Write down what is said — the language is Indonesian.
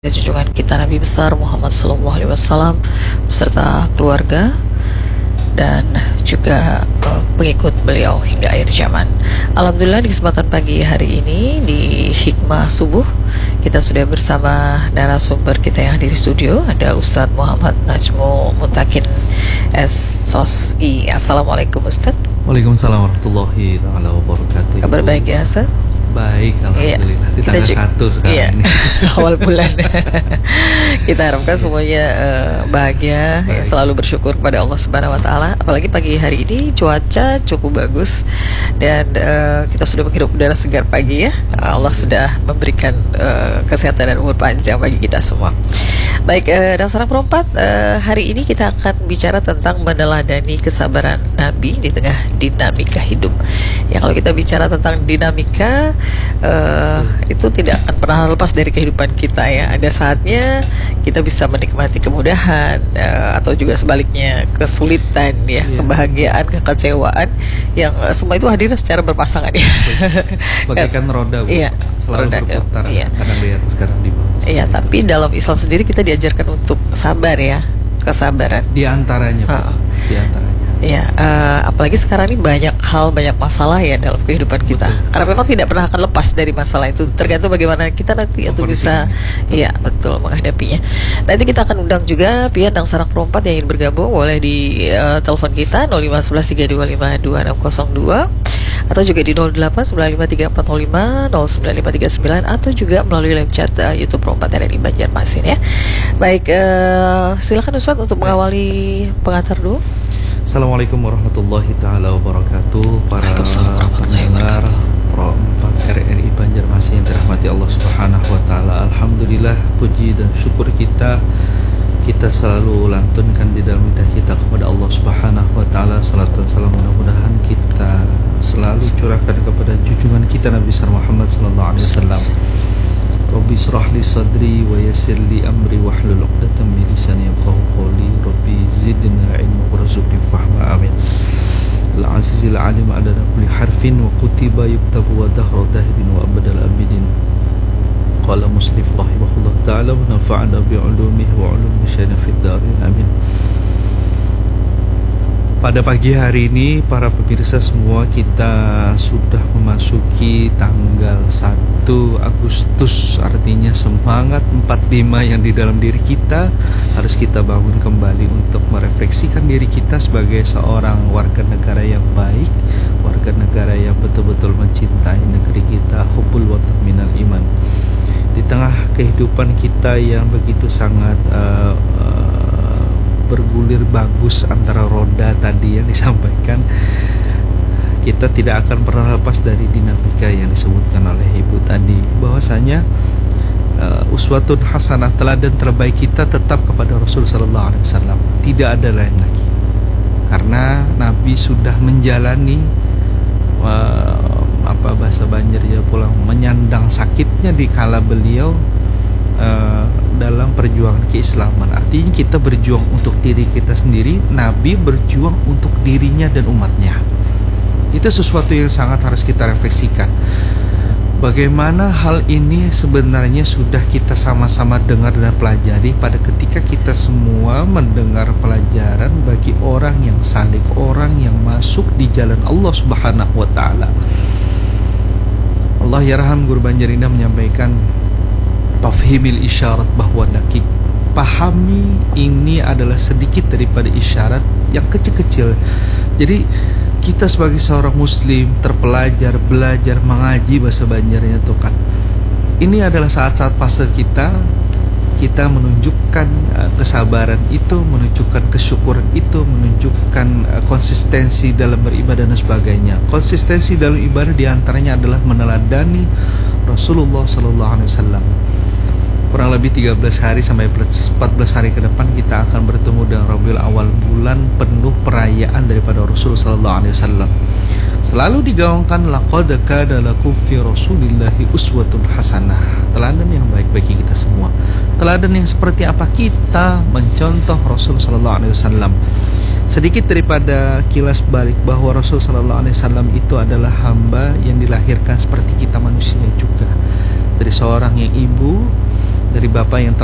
Junjungan kita Nabi besar Muhammad SAW beserta keluarga dan juga pengikut beliau hingga akhir zaman. Alhamdulillah di kesempatan pagi hari ini di Hikmah Subuh kita sudah bersama narasumber kita yang hadir di studio. Ada Ustadz Muhammad Najmul Mutakin SOSI. Assalamualaikum Ustadz. Waalaikumsalam warahmatullahi wabarakatuh. Kabar baik ya Ustadz? Baik, alhamdulillah. Di tanggal 1 sekarang ini. Awal bulan. Kita harapkan semuanya bahagia, ya, selalu bersyukur kepada Allah Subhanahu wa taala. Apalagi pagi hari ini cuaca cukup bagus dan kita sudah menghirup udara segar pagi ya. Allah sudah memberikan kesehatan dan umur panjang bagi kita semua. Baik, dan sarang perempat, hari ini kita akan bicara tentang meneladani kesabaran Nabi di tengah dinamika hidup. Ya, kalau kita bicara tentang dinamika, itu tidak akan pernah lepas dari kehidupan kita ya. Ada saatnya kita bisa menikmati kemudahan, atau juga sebaliknya kesulitan ya, kebahagiaan, kekecewaan, yang semua itu hadir secara berpasangan ya. Bagaikan roda, Bu. Iya, Selalu roda, berputar, iya. kadang di atas, kadang di bawah. Iya, tapi dalam Islam sendiri kita diajarkan untuk sabar ya, kesabaran. Di antaranya, Bu. Di antaranya. Ya, apalagi sekarang ini banyak hal, banyak masalah ya dalam kehidupan kita. Betul. Karena memang tidak pernah akan lepas dari masalah itu. Tergantung bagaimana kita nanti untuk bisa, iya betul, menghadapinya. Nanti kita akan undang juga pihak dan sarang perempat yang ingin bergabung, boleh di telepon kita 051132520602 atau juga di 08953405 09539 atau juga melalui live chat YouTube Perempat RRI Banjarmasin ya. Baik, silakan Ustadz untuk mengawali pengantar dulu. Assalamualaikum warahmatullahi ta'ala wabarakatuh. Para pendengar Perempat RRI Banjarmasin yang dirahmati Allah Subhanahu wa ta'ala. Alhamdulillah, puji dan syukur kita selalu lantunkan di dalam lidah kita kepada Allah Subhanahu wa ta'ala. Salat dan salam mudah-mudahan kita selalu curahkan kepada junjungan kita Nabi besar Muhammad sallallahu alaihi wasallam. Rabbi israh li sadri wa yassir li amri wahlul 'uqdatam min lisani yafqahu qawli. Rabbi zidna ilma warzuqni fahma. Amin. Al-azizil alim adada kulli harfin wa kutiba yuktabu wa dahra dahrin wa abadal abidin. Qala musnif rahimahullah ta'ala wa nafa'ana bi'ulumihi wa ulumi syai'in fid darin. Amin. Pada pagi hari ini para pemirsa semua, kita sudah memasuki tanggal 1 Agustus. Artinya semangat 45 yang di dalam diri kita harus kita bangun kembali untuk merefleksikan diri kita sebagai seorang warga negara yang baik, warga negara yang betul-betul mencintai negeri kita, hubbul watan minal iman. Di tengah kehidupan kita yang begitu sangat bergulir bagus antara roda tadi yang disampaikan, kita tidak akan pernah lepas dari dinamika yang disebutkan oleh Ibu tadi, bahwasanya uswatun hasanah, teladan terbaik kita tetap kepada Rasul sallallahu alaihi wasallam, tidak ada lain lagi. Karena Nabi sudah menjalani bahasa Banjarnya pulang menyandang sakitnya di kala beliau dalam perjuangan keislaman. Artinya kita berjuang untuk diri kita sendiri, Nabi berjuang untuk dirinya dan umatnya. Itu sesuatu yang sangat harus kita refleksikan. Bagaimana hal ini sebenarnya sudah kita sama-sama dengar dan pelajari pada ketika kita semua mendengar pelajaran bagi orang yang salik, orang yang masuk di jalan Allah Subhanahu wa ta'ala. Allah yarham Guru Banjarindah menyampaikan tafhimil isyarat, bahwa dakik, pahami ini adalah sedikit daripada isyarat yang kecil-kecil. Jadi kita sebagai seorang muslim terpelajar, belajar mengaji bahasa Banjarnya tuh kan, ini adalah saat-saat fase kita menunjukkan kesabaran itu, menunjukkan kesyukuran itu, menunjukkan konsistensi dalam beribadah dan sebagainya. Konsistensi dalam ibadah diantaranya adalah meneladani Rasulullah sallallahu alaihi wasallam. Kurang lebih 13 hari sampai 14 hari ke depan kita akan bertemu dengan Rabiul Awal, bulan penuh perayaan daripada Rasul sallallahu alaihi wasallam. Selalu digaungkan laqad kana lakum fi Rasulillahi uswatun hasanah, teladan yang baik bagi kita semua. Teladan yang seperti apa? Kita mencontoh Rasul sallallahu alaihi wasallam. Sedikit daripada kilas balik bahwa Rasul sallallahu alaihi wasallam itu adalah hamba yang dilahirkan seperti kita manusia juga, dari seorang yang ibu dari Bapak yang